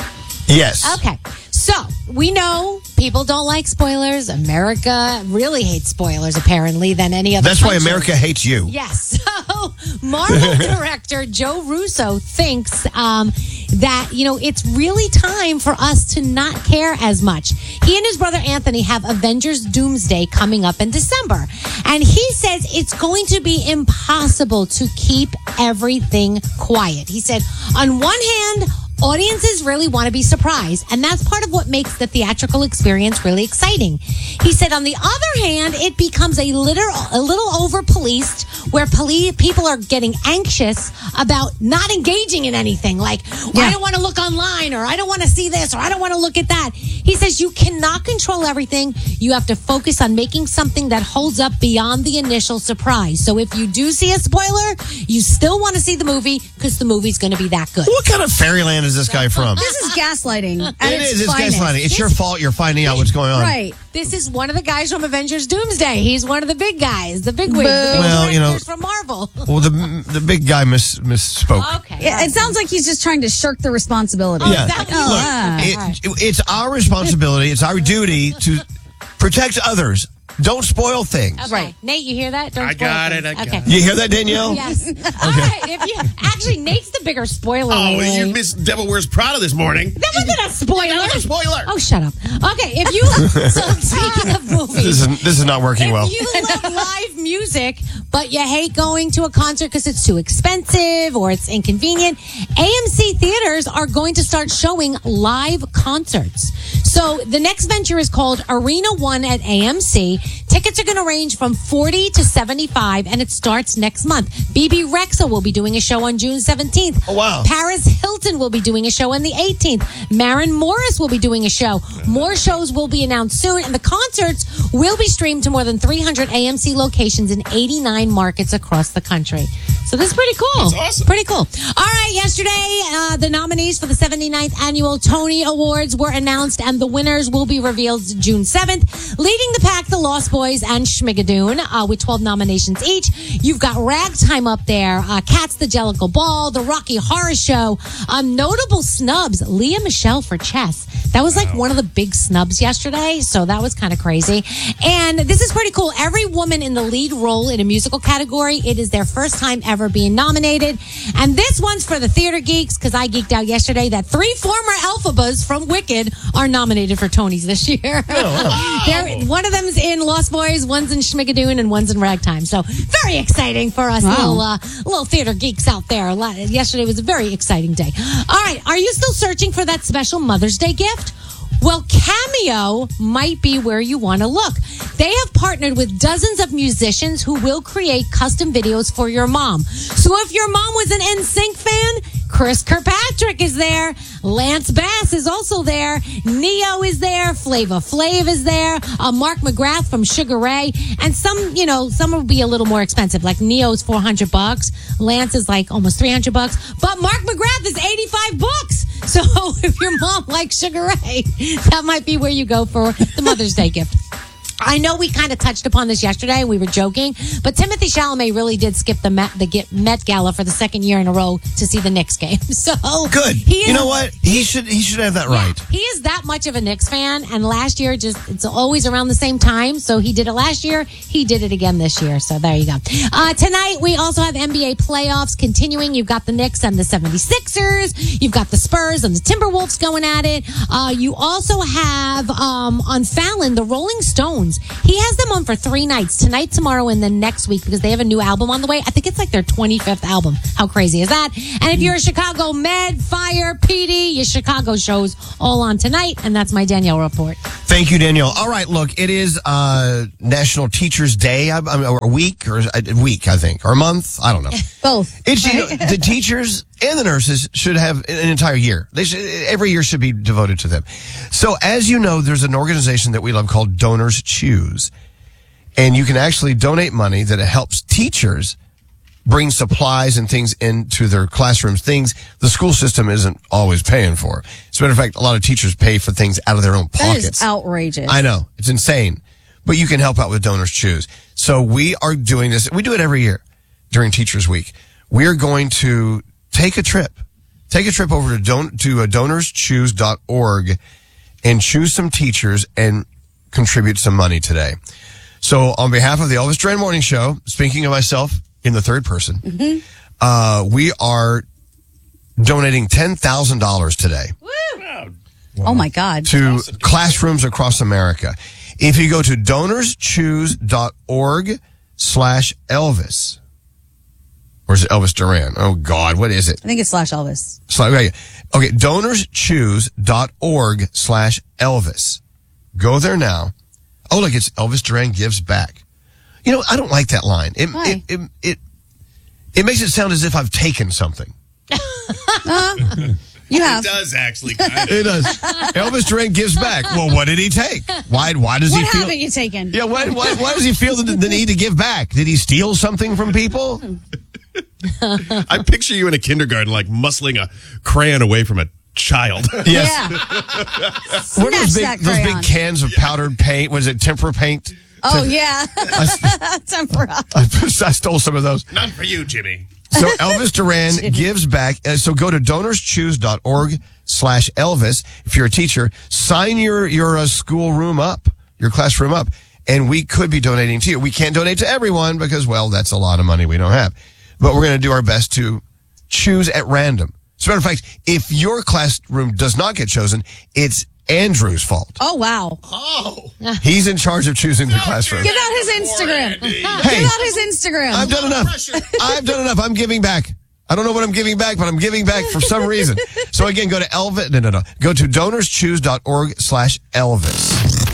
Yes. Okay. So we know people don't like spoilers. America really hates spoilers, apparently, than any other That's why country. America hates you. Yes. So Marvel director Joe Russo thinks um, that, you know, it's really time for us to not care as much. He and his brother Anthony have Avengers Doomsday coming up in December. And he says it's going to be impossible to keep everything quiet. He said, on one hand, audiences really want to be surprised, and that's part of what makes the theatrical experience really exciting. He said, on the other hand, it becomes a little, a little over-policed, where poli- people are getting anxious about not engaging in anything, like, well, I don't want to look online, or I don't want to see this, or I don't want to look at that. He says you cannot control everything. You have to focus on making something that holds up beyond the initial surprise. So if you do see a spoiler, you still want to see the movie because the movie's going to be that good. What kind of fairyland is this guy from? This is gaslighting. At It its is. It's finest. gaslighting. It's your fault you're finding out what's going on. Right. This is one of the guys from Avengers Doomsday. He's one of the big guys, the big wigs, the big Well, you know- directors from Marvel. Well, the the big guy miss, misspoke. Okay. Yeah, it sounds like he's just trying to shirk the responsibility. Yeah. Like, oh, Look, ah. it- it's our responsibility, it's our duty to protect others. Don't spoil things. Okay. Right. Nate, you hear that? Don't I spoil got things. it, I got okay. it. You hear that, Danielle? Yes. All right. If you actually, Nate's the bigger spoiler. Oh, lately. you missed Devil Wears Prada this morning. That wasn't a spoiler. That was a spoiler. Oh, shut up. Okay, if you so speaking of movies, This is this is not working if well. you love live music, but you hate going to a concert because it's too expensive or it's inconvenient, A M C theaters are going to start showing live concerts. So the next venture is called Arena One at A M C. Tickets are going to range from forty to seventy-five, and it starts next month. B B Rexa will be doing a show on June seventeenth. Oh, wow. Paris Hilton will be doing a show on the eighteenth. Maren Morris will be doing a show. More shows will be announced soon, and the concerts will be streamed to more than three hundred A M C locations in eighty-nine markets across the country. So this is pretty cool. That's awesome. Pretty cool. All right, yesterday, uh, the nominees for the seventy-ninth Annual Tony Awards were announced, and the winners will be revealed June seventh. Leading the pack, the Lost Boys and Schmigadoon, uh, with twelve nominations each. You've got Ragtime up there, uh, Cats the Jellicle Ball, The Rocky Horror Show. Um, notable snubs, Leah Michelle for Chess. That was like one of the big snubs yesterday, so that was kind of crazy. And this is pretty cool. Every woman in the lead role in a musical category, it is their first time ever being nominated. And this one's for the theater geeks, because I geeked out yesterday that three former Elphabas from Wicked are nominated for Tonys this year. Oh, They're, one of them's in Lost Boys, one's in Schmigadoon, and one's in Ragtime. So very exciting for us Wow. little, uh, little theater geeks out there. A lot, yesterday was a very exciting day. All right, are you still searching for that special Mother's Day gift? Well, Cameo might be where you want to look. They have partnered with dozens of musicians who will create custom videos for your mom. So if your mom was an N Sync fan, Chris Kirkpatrick is there. Lance Bass is also there. Neo is there. Flava Flav is there. Uh, Mark McGrath from Sugar Ray. And some, you know, some will be a little more expensive. Like Neo's four hundred bucks. Lance is like almost three hundred bucks. But Mark McGrath is eighty-five bucks. So if your mom likes Sugar Ray, that might be where you go for the Mother's Day gift. I know we kind of touched upon this yesterday. We were joking, but Timothy Chalamet really did skip the Met, the Met Gala for the second year in a row to see the Knicks game. So good. He is, you know what? He should he should have that yeah, right. He is that much of a Knicks fan, and last year just it's always around the same time. So he did it last year. He did it again this year. So there you go. Uh, tonight we also have N B A playoffs continuing. You've got the Knicks and the seventy-sixers. You've got the Spurs and the Timberwolves going at it. Uh, you also have um, on Fallon the Rolling Stones. He has them on for three nights, tonight, tomorrow, and then next week, because they have a new album on the way. I think it's like their twenty-fifth album. How crazy is that? And if you're a Chicago Med, Fire, P D, your Chicago shows all on tonight, and that's my Danielle report. Thank you, Danielle. All right, look, it is uh, National Teachers Day, I, I, or a week, or a week, I think, or a month. I don't know. Both. It's you know, the teachers and the nurses should have an entire year. They should, every year should be devoted to them. So, as you know, there's an organization that we love called Donors Choose, and you can actually donate money that helps teachers bring supplies and things into their classrooms, things the school system isn't always paying for. As a matter of fact, a lot of teachers pay for things out of their own pockets. That is outrageous. I know. It's insane. But you can help out with Donors Choose. So we are doing this. We do it every year during Teachers Week. We are going to take a trip. Take a trip over to don- to uh, donors choose dot org and choose some teachers and contribute some money today. So on behalf of the Elvis Duran Morning Show, speaking of myself in the third person, mm-hmm. uh, we are donating ten thousand dollars today. Woo! Oh, my God. To awesome. Classrooms across America. If you go to donors choose dot org slash Elvis, or is it Elvis Duran? Oh, God, what is it? I think it's slash Elvis. Slash, okay, okay donors choose dot org slash Elvis. Go there now. Oh, look, it's Elvis Duran Gives Back. You know, I don't like that line. It, Why? it, it, it, it makes it sound as if I've taken something. uh, you have. It does, actually. Kind of. It does. Elvis Duran gives back. Well, what did he take? Why Why does what he feel... What haven't you taken? Yeah, why, why, why does he feel the, the need to give back? Did he steal something from people? I picture you in a kindergarten, like muscling a crayon away from a child. Yes. Yeah. What are those big, those big cans of powdered paint? Was it tempera paint? Oh, Tem- yeah. Tempera. I, I stole some of those. None for you, Jimmy. So Elvis Duran gives back. Uh, so go to donors choose dot org slash Elvis. If you're a teacher, sign your, your uh, school room up, your classroom up, and we could be donating to you. We can't donate to everyone because, well, that's a lot of money we don't have. But we're going to do our best to choose at random. As a matter of fact, if your classroom does not get chosen, it's Andrew's fault. Oh, wow. Oh. He's in charge of choosing the classroom. Give out his Instagram. Hey, Give out his Instagram. I've done enough. I've done enough. I'm giving back. I don't know what I'm giving back, but I'm giving back for some reason. So again, go to Elvis. No, no, no. Go to donors choose dot org slash Elvis.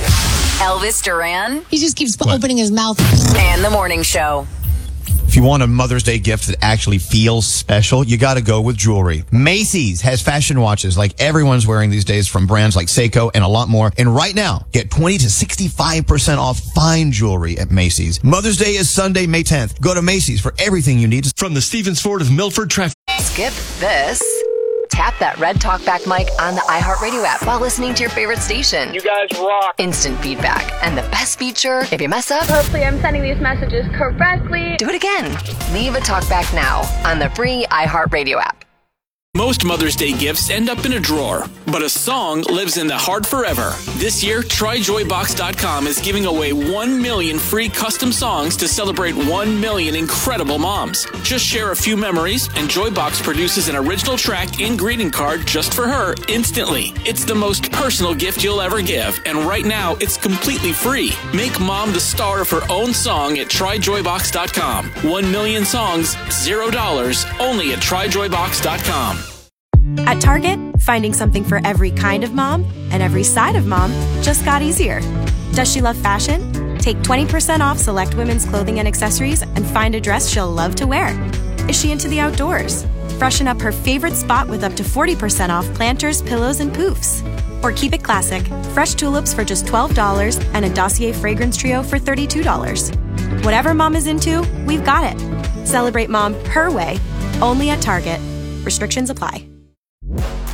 Elvis Duran. He just keeps what? opening his mouth. And the Morning Show. If you want a Mother's Day gift that actually feels special, you got to go with jewelry. Macy's has fashion watches like everyone's wearing these days from brands like Seiko and a lot more. And right now, get twenty to sixty-five percent off fine jewelry at Macy's. Mother's Day is Sunday, May tenth. Go to Macy's for everything you need. From the Stevens Ford of Milford traffic. Skip this. Tap that red talkback mic on the iHeartRadio app while listening to your favorite station. You guys rock. Instant feedback. And the best feature, if you mess up, hopefully I'm sending these messages correctly. Do it again. Leave a talkback now on the free iHeartRadio app. Most Mother's Day gifts end up in a drawer, but a song lives in the heart forever. This year, Try Joy Box dot com is giving away one million free custom songs to celebrate one million incredible moms. Just share a few memories, and Joybox produces an original track and greeting card just for her instantly. It's the most personal gift you'll ever give, and right now, it's completely free. Make mom the star of her own song at Try Joy Box dot com. One million songs, zero dollars, only at Try Joy Box dot com. At Target, finding something for every kind of mom and every side of mom just got easier. Does she love fashion? Take twenty percent off select women's clothing and accessories and find a dress she'll love to wear. Is she into the outdoors? Freshen up her favorite spot with up to forty percent off planters, pillows, and poofs. Or keep it classic, fresh tulips for just twelve dollars and a Dossier fragrance trio for thirty-two dollars. Whatever mom is into, we've got it. Celebrate mom her way, only at Target. Restrictions apply.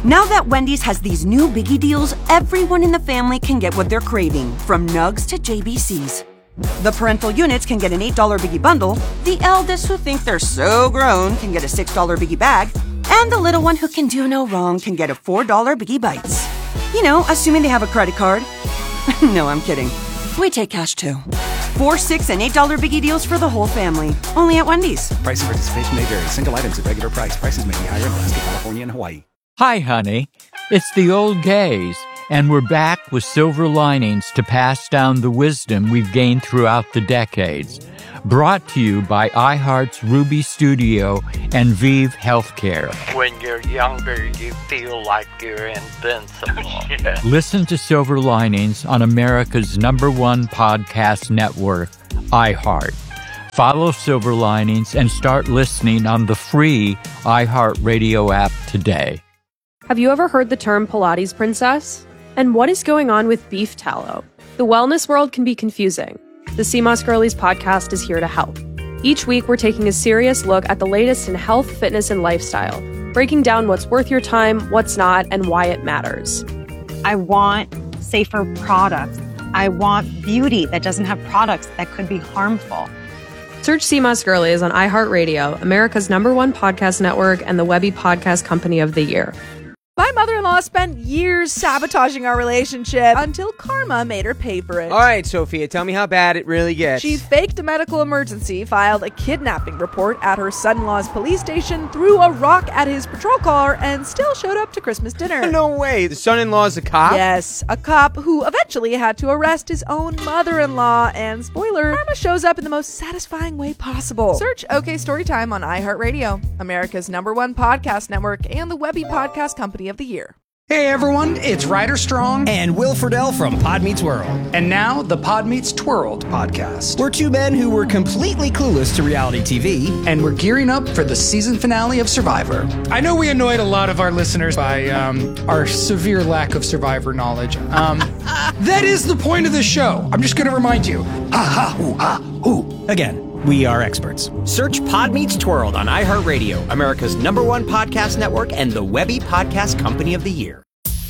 Now that Wendy's has these new biggie deals, everyone in the family can get what they're craving, from nugs to J B Cs. The parental units can get an eight dollar biggie bundle, the eldest who think they're so grown can get a six dollar biggie bag, and the little one who can do no wrong can get a four dollar biggie bites. You know, assuming they have a credit card. No, I'm kidding. We take cash too. Four, six, and eight dollar biggie deals for the whole family. Only at Wendy's. Price and participation may vary. Single items at regular price. Prices may be higher in Alaska, California, and Hawaii. Hi, honey. It's the old gays, and we're back with silver linings to pass down the wisdom we've gained throughout the decades. Brought to you by iHeart's Ruby Studio and Vive Healthcare. When you're younger, you feel like you're invincible. Yeah. Listen to Silver Linings on America's number one podcast network, iHeart. Follow Silver Linings and start listening on the free iHeartRadio app today. Have you ever heard the term Pilates princess? And what is going on with beef tallow? The wellness world can be confusing. The C M O S Girlies podcast is here to help. Each week, we're taking a serious look at the latest in health, fitness, and lifestyle, breaking down what's worth your time, what's not, and why it matters. I want safer products. I want beauty that doesn't have products that could be harmful. Search C M O S Girlies on iHeartRadio, America's number one podcast network, and the Webby Podcast Company of the Year. My mother-in-law spent years sabotaging our relationship until karma made her pay for it. All right, Sophia, tell me how bad it really gets. She faked a medical emergency, filed a kidnapping report at her son-in-law's police station, threw a rock at his patrol car, and still showed up to Christmas dinner. No way. The son-in-law's a cop? Yes, a cop who eventually had to arrest his own mother-in-law. And spoiler, karma shows up in the most satisfying way possible. Search OK Storytime on iHeartRadio, America's number one podcast network, and the Webby Podcast Company of the Year. Hey everyone, it's Ryder Strong and Will Friedle from Pod Meets World. And now the Pod Meets Twirled podcast. We're two men who were completely clueless to reality T V, and we're gearing up for the season finale of Survivor. I know we annoyed a lot of our listeners by um, our severe lack of Survivor knowledge. Um, that is the point of the show. I'm just going to remind you. Ha ha hoo ha hoo. Again. We are experts. Search Pod Meets Twirled on iHeartRadio, America's number one podcast network, and the Webby Podcast Company of the Year.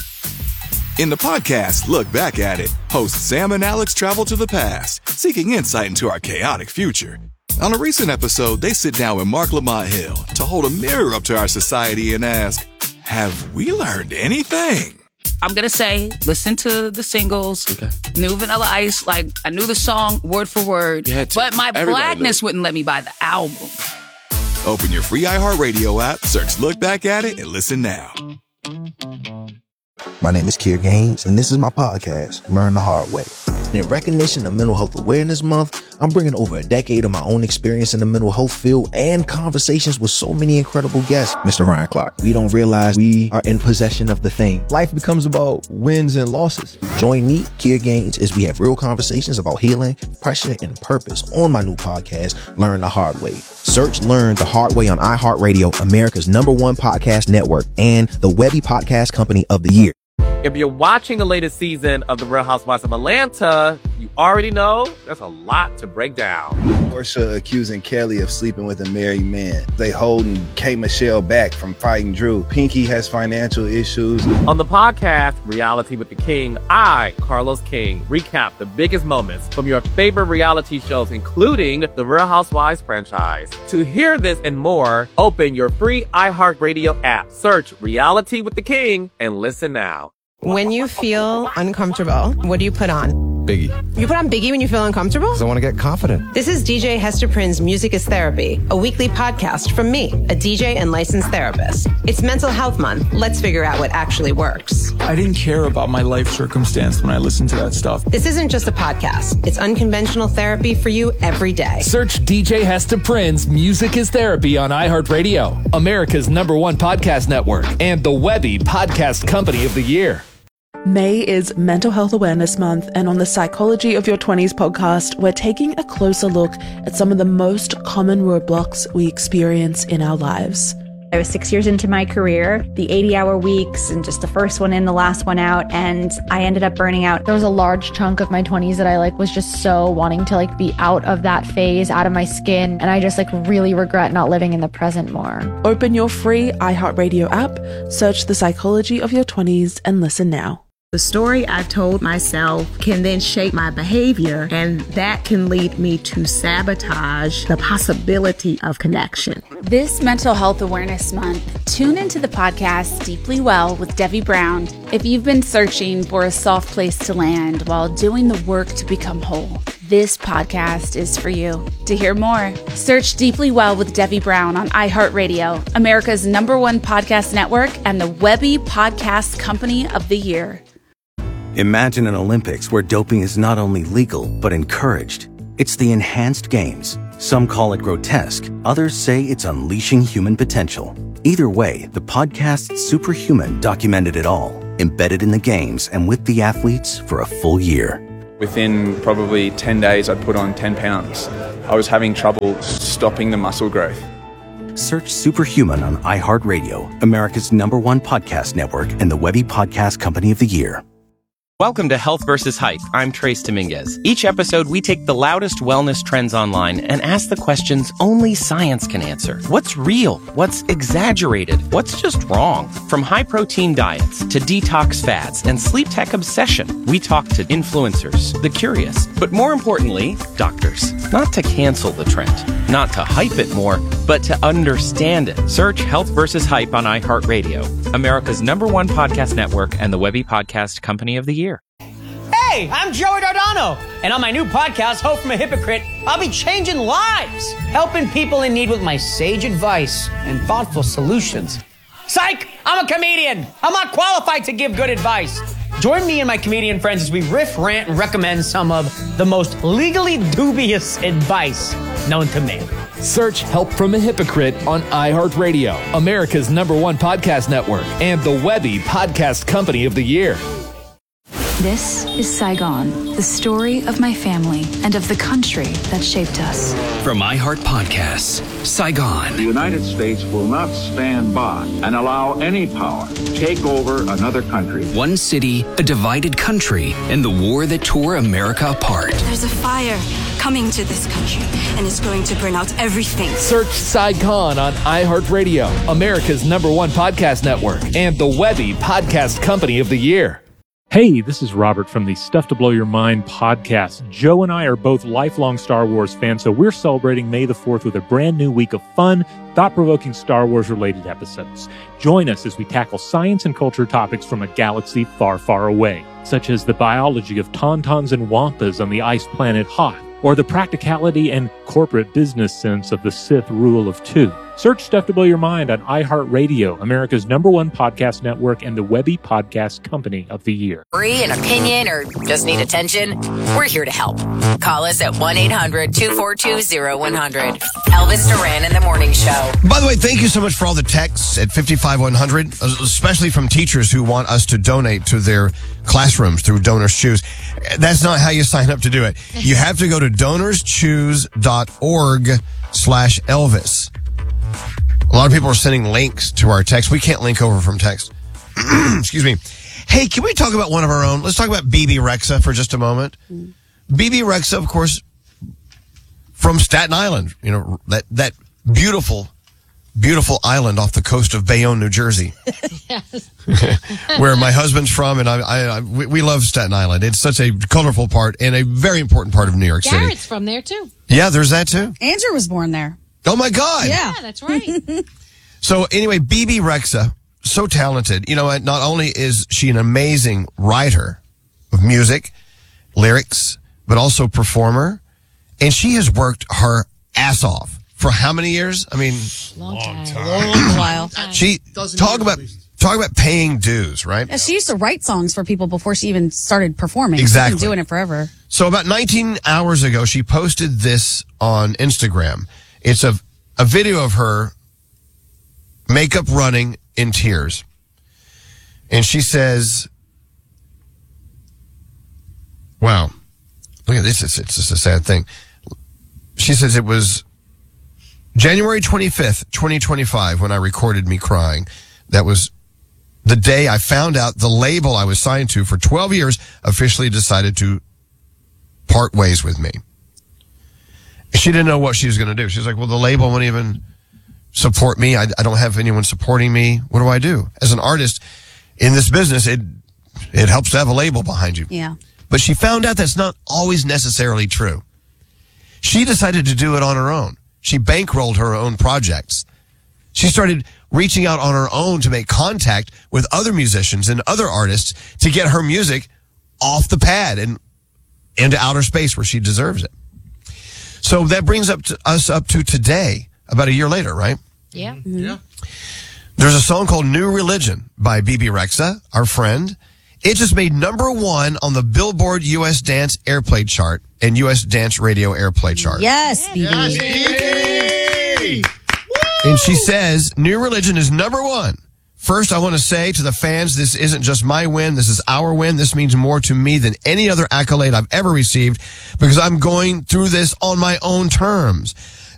In the podcast, Look Back at It, hosts Sam and Alex travel to the past, seeking insight into our chaotic future. On a recent episode, they sit down with Mark Lamont Hill to hold a mirror up to our society and ask, have we learned anything? I'm going to say, listen to the singles, okay. New Vanilla Ice, like, I knew the song word for word, but my Everybody blackness knows. Wouldn't let me buy the album. Open your free iHeartRadio app, search Look Back at It, and listen now. My name is Kier Gaines, and this is my podcast, Learn the Hard Way. In recognition of Mental Health Awareness Month, I'm bringing over a decade of my own experience in the mental health field and conversations with so many incredible guests. Mister Ryan Clark, we don't realize we are in possession of the thing. Life becomes about wins and losses. Join me, Kier Gaines, as we have real conversations about healing, pressure, and purpose on my new podcast, Learn the Hard Way. Search Learn the Hard Way on iHeartRadio, America's number one podcast network, and the Webby Podcast Company of the Year. If you're watching the latest season of The Real Housewives of Atlanta, you already know there's a lot to break down. Porsha accusing Kelly of sleeping with a married man. They holding K. Michelle back from fighting Drew. Pinky has financial issues. On the podcast, Reality with the King, I, Carlos King, recap the biggest moments from your favorite reality shows, including the Real Housewives franchise. To hear this and more, open your free iHeartRadio app, search Reality with the King, and listen now. When you feel uncomfortable, what do you put on? Biggie. You put on Biggie when you feel uncomfortable? Because I want to get confident. This is D J Hester Prynne's Music is Therapy, a weekly podcast from me, a D J and licensed therapist. It's Mental Health Month. Let's figure out what actually works. I didn't care about my life circumstance when I listened to that stuff. This isn't just a podcast. It's unconventional therapy for you every day. Search D J Hester Prynne's Music is Therapy on iHeartRadio, America's number one podcast network, and the Webby Podcast Company of the Year. May is Mental Health Awareness Month, and on the Psychology of Your twenties podcast, we're taking a closer look at some of the most common roadblocks we experience in our lives. I was six years into my career, the eighty hour weeks and just the first one in, the last one out, and I ended up burning out. There was a large chunk of my twenties that I like was just so wanting to like be out of that phase, out of my skin, and I just like really regret not living in the present more. Open your free iHeartRadio app, search The Psychology of Your twenties, and listen now. The story I told myself can then shape my behavior, and that can lead me to sabotage the possibility of connection. This Mental Health Awareness Month, tune into the podcast Deeply Well with Debbie Brown. If you've been searching for a soft place to land while doing the work to become whole, this podcast is for you. To hear more, search Deeply Well with Debbie Brown on iHeartRadio, America's number one podcast network, and the Webby Podcast Company of the Year. Imagine an Olympics where doping is not only legal, but encouraged. It's the enhanced games. Some call it grotesque. Others say it's unleashing human potential. Either way, the podcast Superhuman documented it all, embedded in the games and with the athletes for a full year. Within probably ten days, I'd put on ten pounds. I was having trouble stopping the muscle growth. Search Superhuman on iHeartRadio, America's number one podcast network, and the Webby Podcast Company of the Year. Welcome to Health versus Hype. I'm Trace Dominguez. Each episode, we take the loudest wellness trends online and ask the questions only science can answer. What's real? What's exaggerated? What's just wrong? From high-protein diets to detox fads and sleep tech obsession, we talk to influencers, the curious, but more importantly, doctors. Not to cancel the trend, not to hype it more, but to understand it. Search Health versus Hype on iHeartRadio, America's number one podcast network, and the Webby Podcast Company of the Year. Hey, I'm Joey Dardano, and on my new podcast, Hope from a Hypocrite, I'll be changing lives, helping people in need with my sage advice and thoughtful solutions. Psych! I'm a comedian. I'm not qualified to give good advice. Join me and my comedian friends as we riff, rant, and recommend some of the most legally dubious advice known to man. Search Help from a Hypocrite on iHeartRadio, America's number one podcast network, and the Webby Podcast Company of the Year. This is Saigon, the story of my family and of the country that shaped us. From iHeart Podcasts, Saigon. The United States will not stand by and allow any power to take over another country. One city, a divided country, and the war that tore America apart. There's a fire coming to this country, and it's going to burn out everything. Search Saigon on iHeartRadio, America's number one podcast network, and the Webby Podcast Company of the Year. Hey, this is Robert from the Stuff to Blow Your Mind podcast. Joe and I are both lifelong Star Wars fans, so we're celebrating May the fourth with a brand new week of fun, thought-provoking Star Wars-related episodes. Join us as we tackle science and culture topics from a galaxy far, far away, such as the biology of tauntauns and wampas on the ice planet Hoth, or the practicality and corporate business sense of the Sith rule of two. Search Stuff to Blow Your Mind on iHeartRadio, America's number one podcast network, and the Webby Podcast Company of the Year. Free, an opinion, or just need attention? We're here to help. Call us at one eight hundred two four two zero one hundred. Elvis Duran in the Morning Show. By the way, thank you so much for all the texts at fifty-five one hundred, especially from teachers who want us to donate to their classrooms through Donors Choose. That's not how you sign up to do it. You have to go to donorschoose.org slash Elvis. A lot of people are sending links to our text. We can't link over from text. Excuse me. Hey, can we talk about one of our own? Let's talk about Bebe Rexha for just a moment. Mm. Bebe Rexha, of course, from Staten Island. You know, that, that beautiful, beautiful island off the coast of Bayonne, New Jersey. Yes. Where my husband's from, and I, I, I we, we love Staten Island. It's such a colorful part and a very important part of New York City. Garrett's from there, too. Yeah, there's that, too. Andrew was born there. Oh, my God. Yeah, that's right. So, anyway, Bebe Rexha, so talented. You know, not only is she an amazing writer of music, lyrics, but also performer, and she has worked her ass off for how many years? I mean, long time, long while. She talk about talk about paying dues, right? Yeah, she used to write songs for people before she even started performing. Exactly, she's been doing it forever. So about nineteen hours ago, she posted this on Instagram. It's a a video of her makeup running in tears, and she says, "Wow, look at this! It's, it's just a sad thing." She says it was January twenty-fifth, twenty twenty-five, when I recorded Me Crying, that was the day I found out the label I was signed to for twelve years officially decided to part ways with me. She didn't know what she was going to do. She was like, well, the label won't even support me. I, I don't have anyone supporting me. What do I do? As an artist in this business, it it helps to have a label behind you. Yeah. But she found out that's not always necessarily true. She decided to do it on her own. She bankrolled her own projects. She started reaching out on her own to make contact with other musicians and other artists to get her music off the pad and into outer space where she deserves it. So that brings up to us up to today, about a year later, right? Yeah. Mm-hmm. Yeah. There's a song called New Religion by Bebe Rexha, our friend. It just made number one on the Billboard U S Dance Airplay chart and U S Dance Radio Airplay chart. Yes, B B. And she says, New Religion is number one. First, I want to say to the fans, this isn't just my win. This is our win. This means more to me than any other accolade I've ever received because I'm going through this on my own terms.